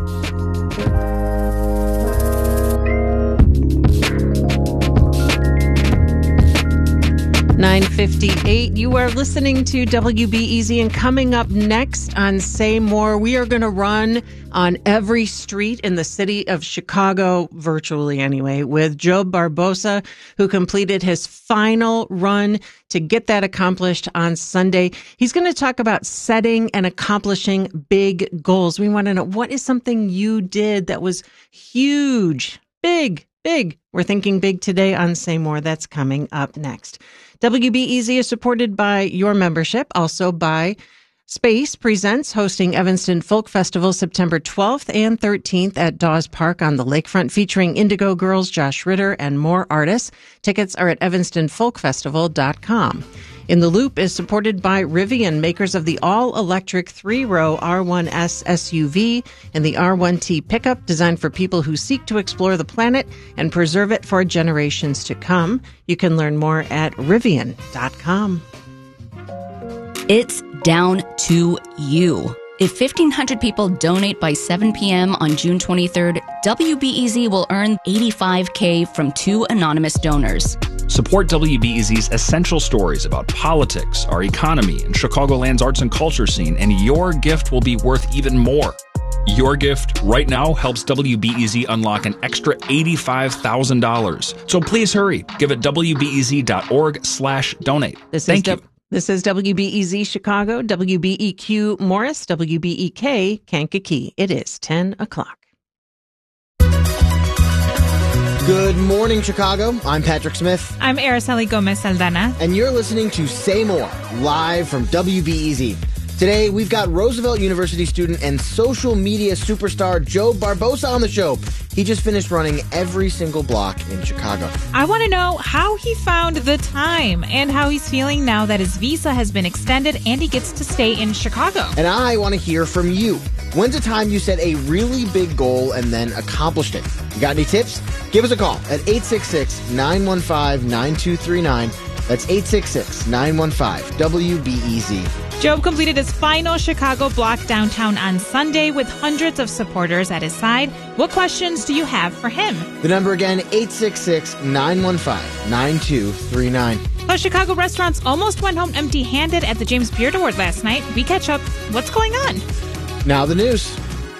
9:58. You are listening to WBEZ, and coming up next on Say More, we are going to run on every street in the city of Chicago, virtually anyway, with Job Barbosa, who completed his final run to get that accomplished on Sunday. He's going to talk about setting and accomplishing big goals. We want to know, what is something you did that was huge, big? We're thinking big today on Say More. That's coming up next. WBEZ is supported by your membership, also by Space Presents, hosting Evanston Folk Festival September 12th and 13th at Dawes Park on the lakefront, featuring Indigo Girls, Josh Ritter, and more artists. Tickets are at evanstonfolkfestival.com. In the Loop is supported by Rivian, makers of the all-electric 3-row R1S SUV and the R1T pickup, designed for people who seek to explore the planet and preserve it for generations to come. You can learn more at Rivian.com. It's down to you. If 1,500 people donate by 7 p.m. on June 23rd, WBEZ will earn $85K from 2 anonymous donors. Support WBEZ's essential stories about politics, our economy, and Chicagoland's arts and culture scene, and your gift will be worth even more. Your gift right now helps WBEZ unlock an extra $85,000. So please hurry. Give it WBEZ.org/donate. Thank you. This is WBEZ Chicago, WBEQ Morris, WBEK Kankakee. It is 10 o'clock. Good morning, Chicago. I'm Patrick Smith. I'm Araceli Gomez-Saldana. And you're listening to Say More, live from WBEZ. Today, we've got Roosevelt University student and social media superstar Job Barbosa on the show. He just finished running every single block in Chicago. I want to know how he found the time and how he's feeling now that his visa has been extended and he gets to stay in Chicago. And I want to hear from you. When's the time you set a really big goal and then accomplished it? You got any tips? Give us a call at 866-915-9239. That's 866-915-WBEZ. Job completed his final Chicago block downtown on Sunday with hundreds of supporters at his side. What questions do you have for him? The number again, 866-915-9239. Plus, Chicago restaurants almost went home empty-handed at the James Beard Award last night. We catch up. What's going on? Now the news.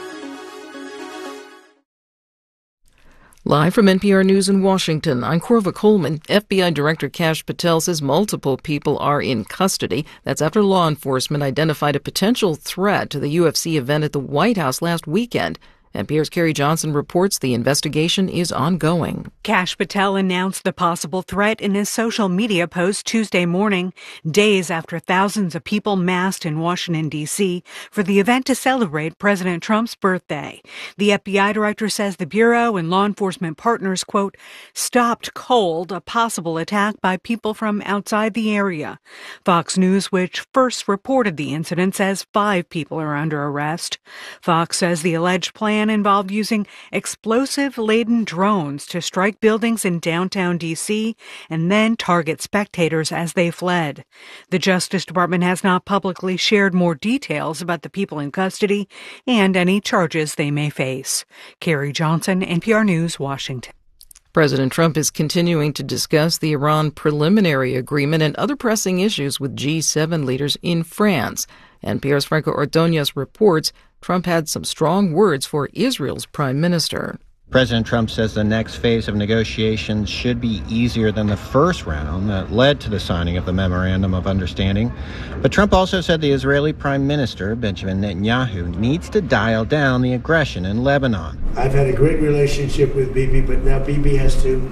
Live from NPR News in Washington, I'm Corva Coleman. FBI Director Kash Patel says multiple people are in custody. That's after law enforcement identified a potential threat to the UFC event at the White House last weekend. NPR's Carrie Johnson reports the investigation is ongoing. Kash Patel announced the possible threat in his social media post Tuesday morning, days after thousands of people massed in Washington, D.C. for the event to celebrate President Trump's birthday. The FBI director says the Bureau and law enforcement partners, quote, stopped cold a possible attack by people from outside the area. Fox News, which first reported the incident, says 5 people are under arrest. Fox says the alleged plan involved using explosive-laden drones to strike buildings in downtown D.C. and then target spectators as they fled. The Justice Department has not publicly shared more details about the people in custody and any charges they may face. Carrie Johnson, NPR News, Washington. President Trump is continuing to discuss the Iran preliminary agreement and other pressing issues with G7 leaders in France. NPR's Franco Ordonez reports Trump had some strong words for Israel's prime minister. President Trump says the next phase of negotiations should be easier than the first round that led to the signing of the Memorandum of Understanding. But Trump also said the Israeli Prime Minister, Benjamin Netanyahu, needs to dial down the aggression in Lebanon. I've had a great relationship with Bibi, but now Bibi has to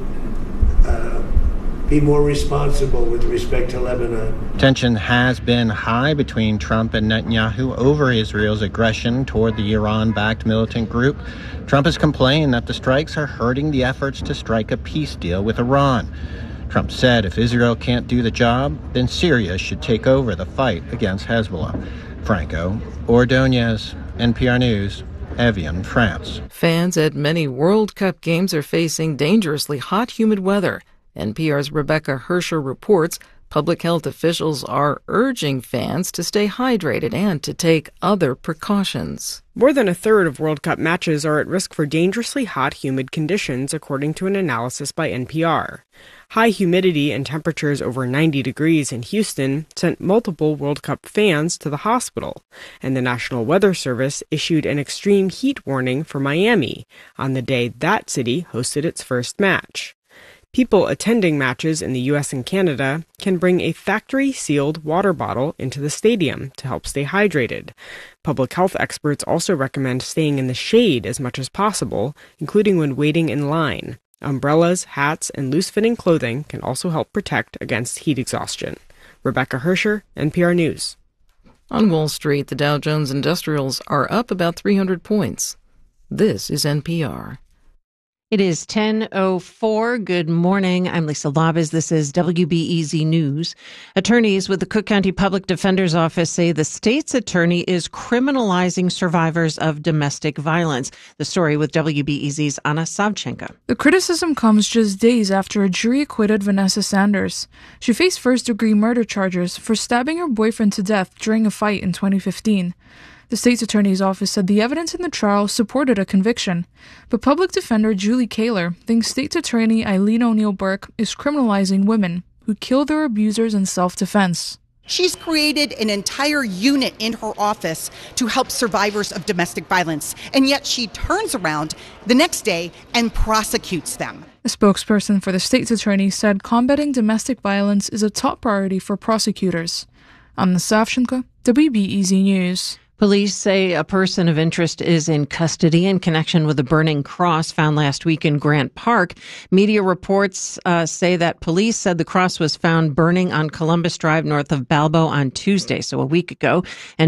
be more responsible with respect to Lebanon. Tension has been high between Trump and Netanyahu over Israel's aggression toward the Iran-backed militant group. Trump has complained that the strikes are hurting the efforts to strike a peace deal with Iran. Trump said if Israel can't do the job, then Syria should take over the fight against Hezbollah. Franco Ordonez, NPR News, Evian, France. Fans at many World Cup games are facing dangerously hot, humid weather. NPR's Rebecca Hersher reports Public health officials are urging fans to stay hydrated and to take other precautions. More than a third of World Cup matches are at risk for dangerously hot, humid conditions, according to an analysis by NPR. High humidity and temperatures over 90 degrees in Houston sent multiple World Cup fans to the hospital, and the National Weather Service issued an extreme heat warning for Miami on the day that city hosted its first match. People attending matches in the U.S. and Canada can bring a factory-sealed water bottle into the stadium to help stay hydrated. Public health experts also recommend staying in the shade as much as possible, including when waiting in line. Umbrellas, hats, and loose-fitting clothing can also help protect against heat exhaustion. Rebecca Hersher, NPR News. On Wall Street, the Dow Jones Industrials are up about 300 points. This is NPR. It is 10:04. Good morning. I'm Lisa Labas. This is WBEZ News. Attorneys with the Cook County Public Defender's Office say the state's attorney is criminalizing survivors of domestic violence. The story with WBEZ's Anna Savchenko. The criticism comes just days after a jury acquitted Vanessa Sanders. She faced first-degree murder charges for stabbing her boyfriend to death during a fight in 2015. The state's attorney's office said the evidence in the trial supported a conviction, but public defender Julie Kaler thinks state's attorney Eileen O'Neill Burke is criminalizing women who kill their abusers in self-defense. She's created an entire unit in her office to help survivors of domestic violence, and yet she turns around the next day and prosecutes them. A spokesperson for the state's attorney said combating domestic violence is a top priority for prosecutors. Anna Savchenko, WBEZ News. Police say a person of interest is in custody in connection with a burning cross found last week in Grant Park. Media reports say that police said the cross was found burning on Columbus Drive north of Balbo on Tuesday, so a week ago.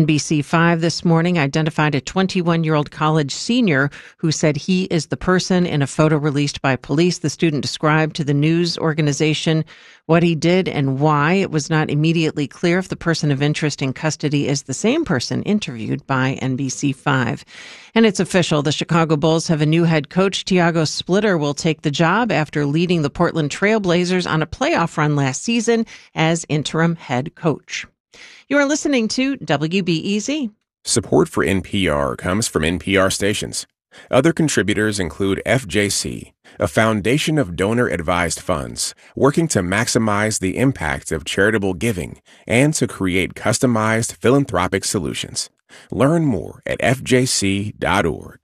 NBC5 this morning identified a 21-year-old college senior who said he is the person in a photo released by police. The student described to the news organization what he did and why. It was not immediately clear if the person of interest in custody is the same person interviewed by NBC5. And it's official. The Chicago Bulls have a new head coach. Tiago Splitter will take the job after leading the Portland Trail Blazers on a playoff run last season as interim head coach. You are listening to WBEZ. Support for NPR comes from NPR stations. Other contributors include FJC, a foundation of donor-advised funds working to maximize the impact of charitable giving and to create customized philanthropic solutions. Learn more at fjc.org.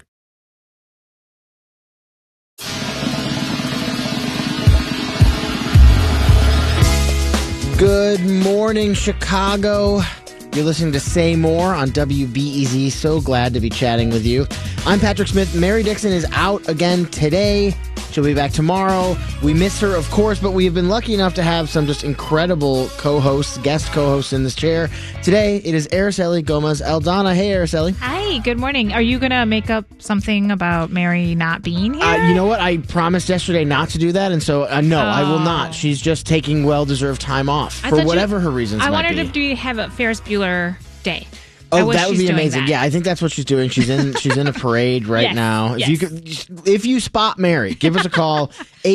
Good morning, Chicago. You're listening to Say More on WBEZ. So glad to be chatting with you. I'm Patrick Smith. Mary Dixon is out again today. She'll be back tomorrow. We miss her, of course, but we have been lucky enough to have some just incredible co-hosts, guest co-hosts in this chair. Today, it is Araceli Gomez Aldana. Hey, Araceli. Hi, good morning. Are you going to make up something about Mary not being here? You know what? I promised yesterday not to do that, and so no, I will not. She's just taking well-deserved time off for whatever her reasons might be. I wanted to have a Ferris Bueller day. Oh, that would be amazing. Yeah, I think that's what she's doing. She's in a parade right now. If you spot Mary, give us a call,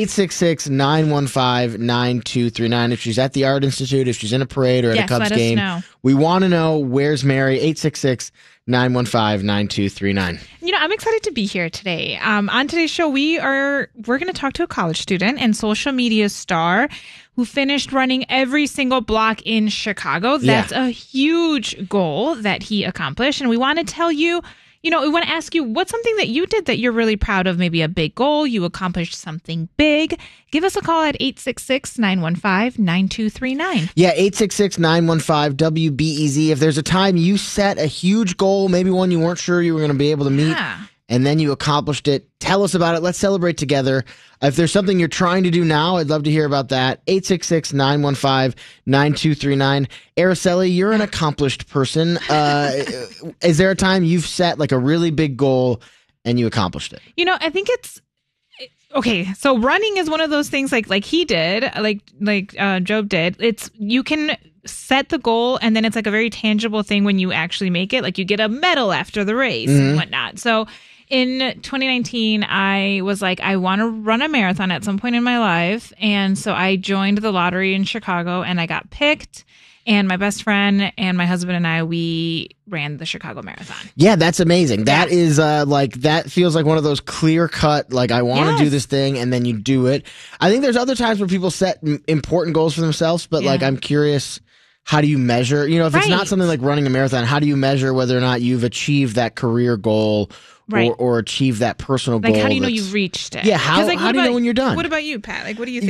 866-915-9239. If she's at the Art Institute, if she's in a parade or at a Cubs game, we want to know where's Mary, 866-915-9239. You know, I'm excited to be here today. On today's show, we're going to talk to a college student and social media star who finished running every single block in Chicago. That's a huge goal that he accomplished. And we want to tell you, we want to ask you, what's something that you did that you're really proud of? Maybe a big goal, you accomplished something big. Give us a call at 866-915-9239. Yeah, 866-915-WBEZ. If there's a time you set a huge goal, maybe one you weren't sure you were going to be able to meet, and then you accomplished it, tell us about it. Let's celebrate together. If there's something you're trying to do now, I'd love to hear about that. 866-915-9239. Araceli, you're an accomplished person. Is there a time you've set like a really big goal and you accomplished it? I think it's okay. So running is one of those things like he did, like Job did. You can set the goal and then it's like a very tangible thing when you actually make it. Like you get a medal after the race and whatnot. So in 2019, I was like, I want to run a marathon at some point in my life. And so I joined the lottery in Chicago and I got picked. And my best friend and my husband and I, we ran the Chicago Marathon. Yeah, that's amazing. That is that feels like one of those clear cut, like I want to do this thing and then you do it. I think there's other times where people set important goals for themselves, but like I'm curious, how do you measure, if it's not something like running a marathon, how do you measure whether or not you've achieved that career goal or achieve that personal goal? Like, how do you know you've reached it? Yeah, how do you know when you're done? What about you, Pat? Like, what do you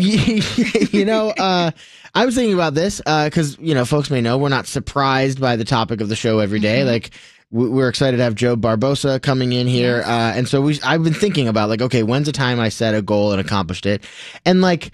think? I was thinking about this because, folks may know we're not surprised by the topic of the show every day. Like, we're excited to have Joe Barbosa coming in here. And so I've been thinking about, like, okay, when's the time I set a goal and accomplished it? And, like,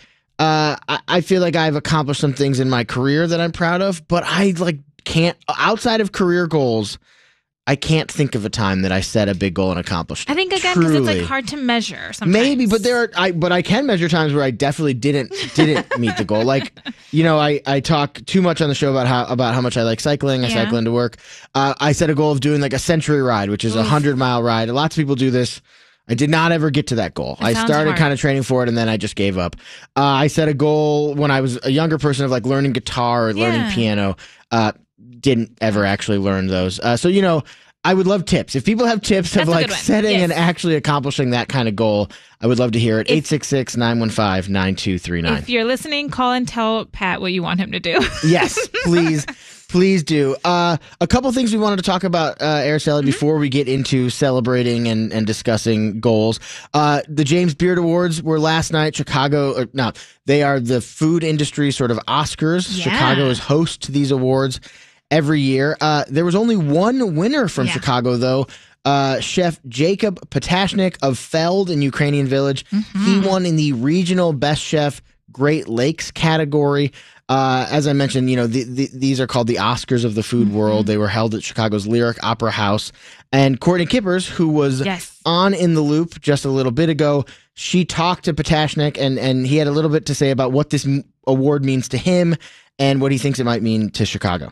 I feel like I've accomplished some things in my career that I'm proud of, but I, like, can't, outside of career goals, I can't think of a time that I set a big goal and accomplished. I think again because it's like hard to measure sometimes. Maybe, but I can measure times where I definitely didn't meet the goal. Like, I talk too much on the show about how much I like cycling. I cycle into work. I set a goal of doing like a century ride, which is a 100-mile ride. Lots of people do this. I did not ever get to that goal. I started kind of training for it and then I just gave up. I set a goal when I was a younger person of like learning guitar or learning piano. Didn't ever actually learn those. So, I would love tips. If people have tips of like setting and actually accomplishing that kind of goal, I would love to hear it. 866-915-9239. If you're listening, call and tell Pat what you want him to do. Yes, please. Please do. A couple things we wanted to talk about, Araceli, before we get into celebrating and discussing goals. The James Beard Awards were last night. They are the food industry sort of Oscars. Yeah. Chicago is host to these awards every year. There was only one winner from Chicago, though. Chef Jacob Patashnik of Feld in Ukrainian Village. He won in the regional Best Chef Great Lakes category. As I mentioned, these are called the Oscars of the food world. They were held at Chicago's Lyric Opera House. And Courtney Kippers, who was on In the Loop just a little bit ago, she talked to Patashnik, and he had a little bit to say about what this award means to him and what he thinks it might mean to Chicago.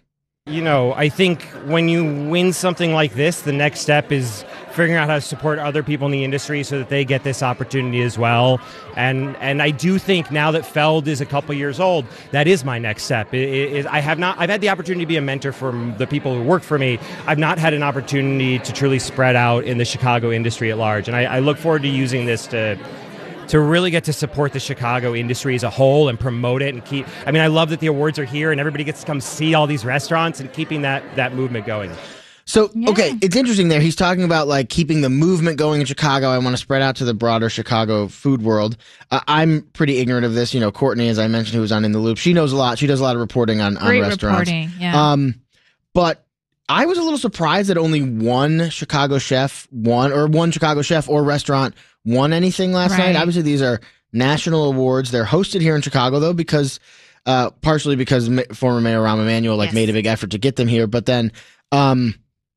I think when you win something like this, the next step is figuring out how to support other people in the industry so that they get this opportunity as well. And I do think now that Feld is a couple years old, that is my next step. I've had the opportunity to be a mentor for the people who work for me. I've not had an opportunity to truly spread out in the Chicago industry at large. And I look forward to using this to really get to support the Chicago industry as a whole and promote it and I love that the awards are here and everybody gets to come see all these restaurants and keeping that movement going. So, okay, it's interesting there. He's talking about like keeping the movement going in Chicago. I want to spread out to the broader Chicago food world. I'm pretty ignorant of this. Courtney, as I mentioned, who was on In the Loop, she knows a lot. She does a lot of reporting on restaurants. Reporting, yeah. But I was a little surprised that only one Chicago chef or restaurant won anything last night. Obviously, these are national awards. They're hosted here in Chicago, though, because partially because former Mayor Rahm Emanuel made a big effort to get them here. But then part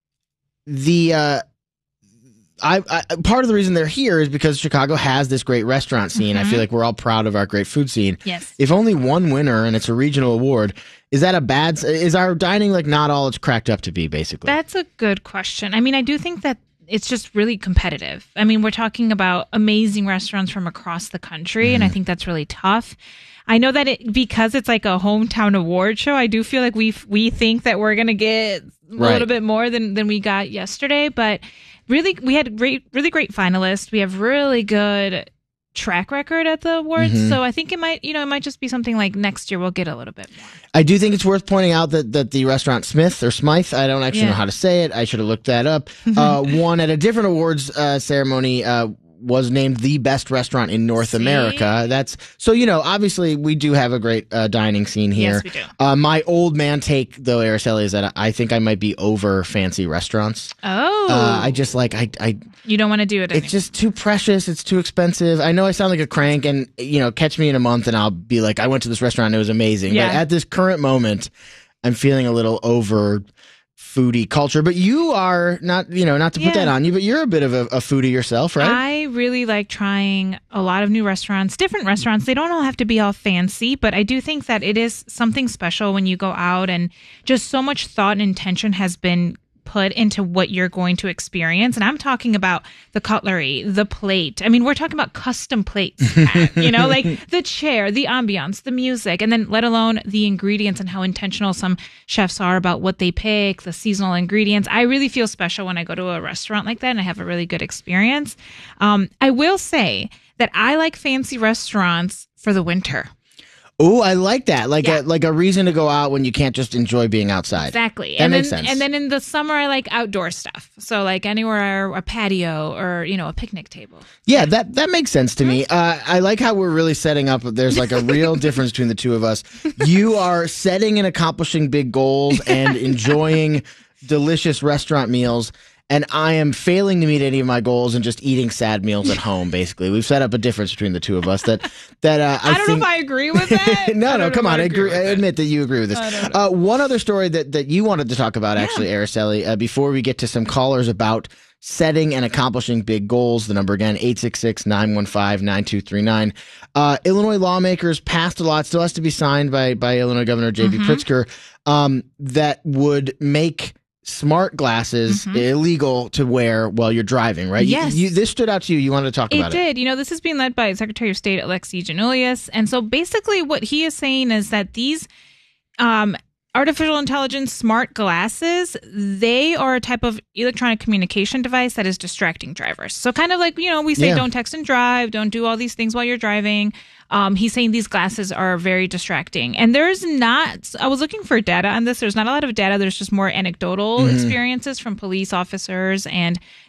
of the reason they're here is because Chicago has this great restaurant scene. I feel like we're all proud of our great food scene. Yes. If only one winner and it's a regional award, is our dining like not all it's cracked up to be, basically? That's a good question. I do think that it's just really competitive. We're talking about amazing restaurants from across the country, and I think that's really tough. I know that because it's like a hometown award show, I do feel like we think that we're going to get a little bit more than we got yesterday, but really we had really great finalists. We have really good track record at the awards, so I think it might just be something like next year we'll get a little bit more. I do think it's worth pointing out that the restaurant Smith or Smythe, I don't actually know how to say it, I should have looked that up, won at a different awards ceremony, was named the best restaurant in North America. So obviously we do have a great dining scene here. Yes, we do. My old man take, though, Araceli, is that I think I might be over fancy restaurants. I just you don't want to do it anymore. It's just too precious. It's too expensive. I know I sound like a crank, and catch me in a month and I'll be like, I went to this restaurant and it was amazing. But at this current moment, I'm feeling a little over foodie culture. But you are not to put that on you, but you're a bit of a foodie yourself, right? I really like trying a lot of new restaurants, different restaurants. They don't all have to be all fancy, but I do think that it is something special when you go out and just so much thought and intention has been put into what you're going to experience. And I'm talking about the cutlery, the plate. I mean, we're talking about custom plates, like the chair, the ambiance, the music, and then let alone the ingredients and how intentional some chefs are about what they pick, the seasonal ingredients. I really feel special when I go to a restaurant like that and I have a really good experience. I will say that I like fancy restaurants for the winter. Oh, I like that. Like a reason to go out when you can't just enjoy being outside. Exactly. That makes sense. And then in the summer, I like outdoor stuff. So like anywhere, a patio or, a picnic table. Yeah, that makes sense to me. I like how we're really setting up. There's like a real difference between the two of us. You are setting and accomplishing big goals and enjoying delicious restaurant meals. And I am failing to meet any of my goals and just eating sad meals at home, basically. We've set up a difference between the two of us that I don't know if I agree with that. No, come on. I admit that you agree with this. One other story that you wanted to talk about, actually, Araceli, before we get to some callers about setting and accomplishing big goals. The number again, 866-915-9239. Illinois lawmakers passed a law, it still has to be signed by Illinois Governor J.B. Pritzker, that would make smart glasses illegal to wear while you're driving, right? Yes. This stood out to you. You wanted to talk about it. It did. This is being led by Secretary of State Alexi Giannoulias. And so basically what he is saying is that these artificial intelligence smart glasses, they are a type of electronic communication device that is distracting drivers. So kind of like, we say don't text and drive, don't do all these things while you're driving. He's saying these glasses are very distracting. And I was looking for data on this. There's not a lot of data. There's just more anecdotal experiences from police officers and